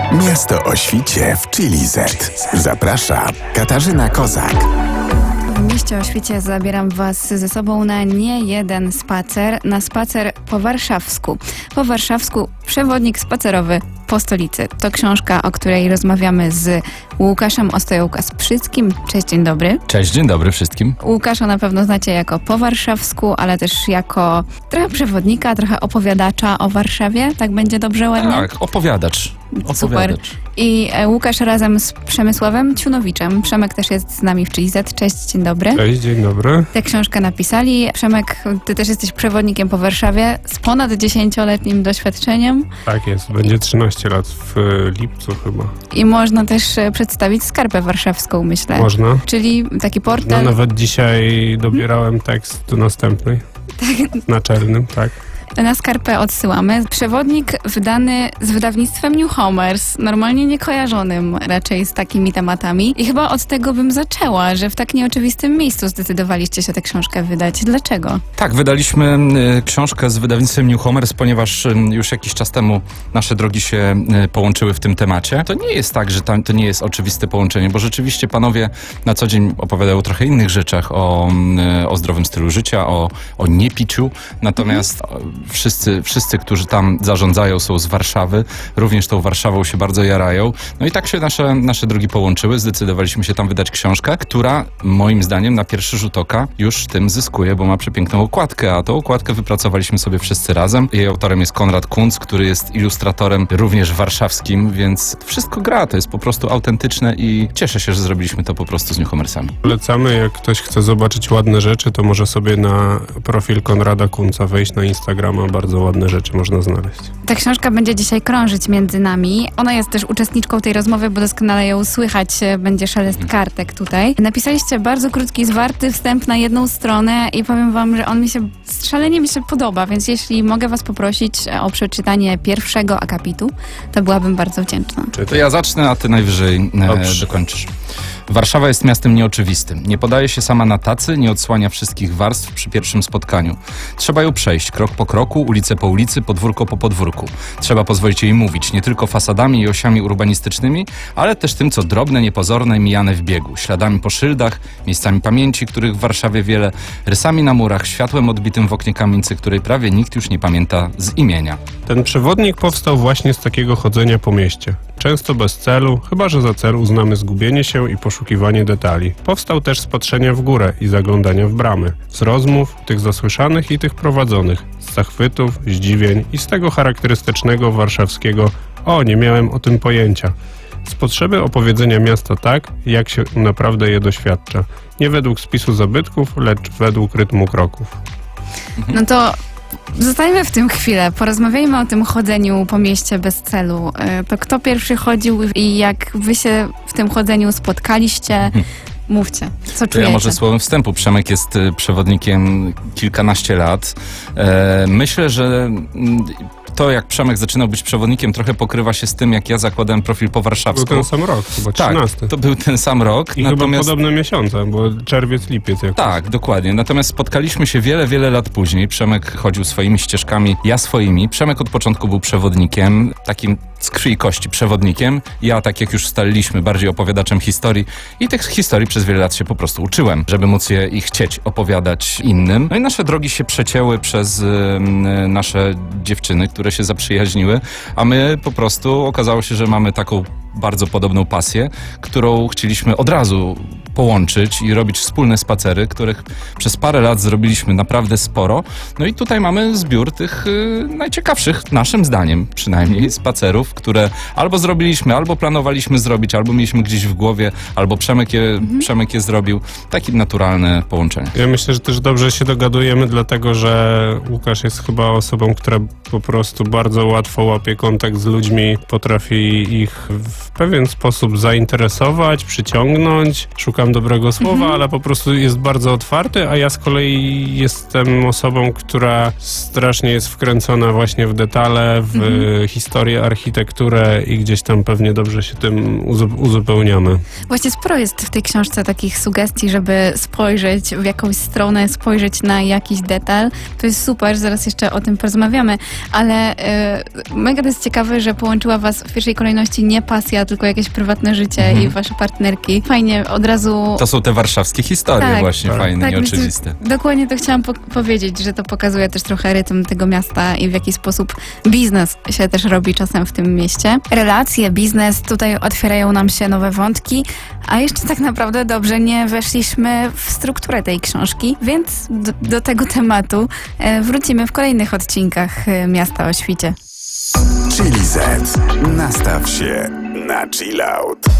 Miasto o świcie w Chili Z. Zaprasza Katarzyna Kozak. W mieście o świcie zabieram Was ze sobą na nie jeden spacer, na spacer po warszawsku. Po warszawsku przewodnik spacerowy po stolicy. To książka, o której rozmawiamy z Łukaszem Ostojołka-Sprzyckim. Cześć, dzień dobry. Cześć, dzień dobry wszystkim. Łukasza na pewno znacie jako po warszawsku, ale też jako trochę przewodnika, trochę opowiadacza o Warszawie. Tak będzie dobrze, ładnie? Tak, opowiadacz. Super. I Łukasz razem z Przemysławem Ciunowiczem. Przemek też jest z nami w Chili Z. Cześć, dzień dobry. Cześć, dzień dobry. Tę książkę napisali. Przemek, ty też jesteś przewodnikiem po Warszawie z ponad 10-letnim doświadczeniem. Tak jest, będzie 13 lat w lipcu chyba. I można też przedstawić skarpę warszawską, myślę. Można. Czyli taki portal. No nawet dzisiaj dobierałem tekst do następnej. Tak. Naczelnym, tak. Na skarpę odsyłamy. Przewodnik wydany z wydawnictwem Newhomers, normalnie niekojarzonym raczej z takimi tematami. I chyba od tego bym zaczęła, że w tak nieoczywistym miejscu zdecydowaliście się tę książkę wydać. Dlaczego? Tak, wydaliśmy książkę z wydawnictwem Newhomers, ponieważ już jakiś czas temu nasze drogi się połączyły w tym temacie. To nie jest tak, że to nie jest oczywiste połączenie, bo rzeczywiście panowie na co dzień opowiadają o trochę innych rzeczach, o zdrowym stylu życia, o niepiciu, natomiast wszyscy, którzy tam zarządzają, są z Warszawy, również tą Warszawą się bardzo jarają. No i tak się nasze drogi połączyły. Zdecydowaliśmy się tam wydać książkę, która moim zdaniem na pierwszy rzut oka już tym zyskuje, bo ma przepiękną okładkę, a tą okładkę wypracowaliśmy sobie wszyscy razem. Jej autorem jest Konrad Kunc, który jest ilustratorem również warszawskim, więc wszystko gra, to jest po prostu autentyczne i cieszę się, że zrobiliśmy to po prostu z Newhomersami. Polecamy, jak ktoś chce zobaczyć ładne rzeczy, to może sobie na profil Konrada Kunca wejść na Instagrama, bardzo ładne rzeczy można znaleźć. Ta książka będzie dzisiaj krążyć między nami. Ona jest też uczestniczką tej rozmowy, bo doskonale ją słychać, będzie szelest kartek tutaj. Napisaliście bardzo krótki, zwarty wstęp na jedną stronę i powiem wam, że on szalenie mi się podoba, więc jeśli mogę was poprosić o przeczytanie pierwszego akapitu, to byłabym bardzo wdzięczna. To ja zacznę, a ty najwyżej dokończysz. Warszawa jest miastem nieoczywistym. Nie podaje się sama na tacy, nie odsłania wszystkich warstw przy pierwszym spotkaniu. Trzeba ją przejść krok po kroku, ulicę po ulicy, podwórko po podwórku. Trzeba pozwolić jej mówić, nie tylko fasadami i osiami urbanistycznymi, ale też tym, co drobne, niepozorne, mijane w biegu. Śladami po szyldach, miejscami pamięci, których w Warszawie wiele, rysami na murach, światłem odbitym w oknie kamienicy, której prawie nikt już nie pamięta z imienia. Ten przewodnik powstał właśnie z takiego chodzenia po mieście. Często bez celu, chyba że za cel uznamy zgubienie się i poszukiwanie detali. Powstał też z patrzenia w górę i zaglądania w bramy. Z rozmów, tych zasłyszanych i tych prowadzonych. Z zachwytów, zdziwień i z tego charakterystycznego warszawskiego „o, nie miałem o tym pojęcia”. Z potrzeby opowiedzenia miasta tak, jak się naprawdę je doświadcza. Nie według spisu zabytków, lecz według rytmu kroków. No to zostańmy w tym chwilę. Porozmawiajmy o tym chodzeniu po mieście bez celu. To kto pierwszy chodził i jak wy się w tym chodzeniu spotkaliście? Mówcie, co czujecie? Ja może słowem wstępu. Przemek jest przewodnikiem kilkanaście lat. Myślę, że to, jak Przemek zaczynał być przewodnikiem, trochę pokrywa się z tym, jak ja zakładałem profil po warszawsku. Był ten sam rok, chyba 13. Tak, to był ten sam rok. I chyba podobne miesiące, bo czerwiec, lipiec jakoś. Tak, dokładnie. Natomiast spotkaliśmy się wiele lat później. Przemek chodził swoimi ścieżkami, ja swoimi. Przemek od początku był przewodnikiem, takim z krwi i kości przewodnikiem. Ja, tak jak już ustaliliśmy, bardziej opowiadaczem historii. I tych historii przez wiele lat się po prostu uczyłem, żeby móc je i chcieć opowiadać innym. No i nasze drogi się przecięły przez nasze dziewczyny, które się zaprzyjaźniły, a my po prostu okazało się, że mamy taką bardzo podobną pasję, którą chcieliśmy od razu połączyć i robić wspólne spacery, których przez parę lat zrobiliśmy naprawdę sporo. No i tutaj mamy zbiór tych najciekawszych, naszym zdaniem przynajmniej, spacerów, które albo zrobiliśmy, albo planowaliśmy zrobić, albo mieliśmy gdzieś w głowie, albo Przemek je zrobił. Takie naturalne połączenie. Ja myślę, że też dobrze się dogadujemy, dlatego że Łukasz jest chyba osobą, która po prostu bardzo łatwo łapie kontakt z ludźmi, potrafi ich w pewien sposób zainteresować, przyciągnąć. Szukamy używam dobrego słowa, ale po prostu jest bardzo otwarty, a ja z kolei jestem osobą, która strasznie jest wkręcona właśnie w detale, w historię, architekturę i gdzieś tam pewnie dobrze się tym uzupełniamy. Właśnie sporo jest w tej książce takich sugestii, żeby spojrzeć w jakąś stronę, spojrzeć na jakiś detal. To jest super, zaraz jeszcze o tym porozmawiamy, ale mega to jest ciekawe, że połączyła was w pierwszej kolejności nie pasja, tylko jakieś prywatne życie i wasze partnerki. Fajnie, od razu... To są te warszawskie historie właśnie, fajne, nieoczywiste. Dokładnie to chciałam powiedzieć, że to pokazuje też trochę rytm tego miasta i w jaki sposób biznes się też robi czasem w tym mieście. Relacje, biznes, tutaj otwierają nam się nowe wątki, a jeszcze tak naprawdę dobrze nie weszliśmy w strukturę tej książki, więc do tego tematu wrócimy w kolejnych odcinkach Miasta o świcie. Chili Z. Nastaw się na chill out.